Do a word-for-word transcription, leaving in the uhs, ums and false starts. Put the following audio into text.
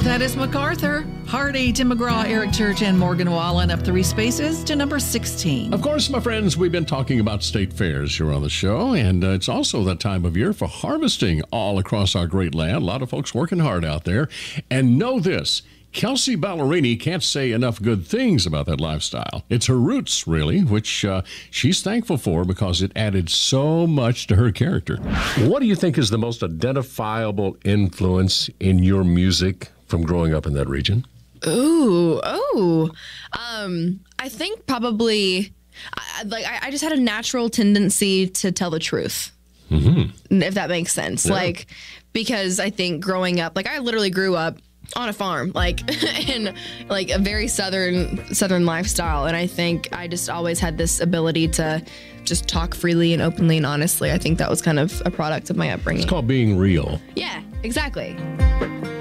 That is MacArthur, Hardy, Tim McGraw, Eric Church, and Morgan Wallen up three spaces to number sixteen. Of course, my friends, we've been talking about state fairs here on the show, and uh, it's also that time of year for harvesting all across our great land. A lot of folks working hard out there. And know this, Kelsea Ballerini can't say enough good things about that lifestyle. It's her roots, really, which uh, she's thankful for because it added so much to her character. What do you think is the most identifiable influence in your music from growing up in that region? Ooh, oh, um, I think probably, I, like, I, I just had a natural tendency to tell the truth, mm-hmm. if that makes sense. Yeah. Like, because I think growing up, like, I literally grew up on a farm, like, in, like, a very southern, southern lifestyle. And I think I just always had this ability to just talk freely and openly and honestly. I think that was kind of a product of my upbringing. It's called being real. Yeah, exactly.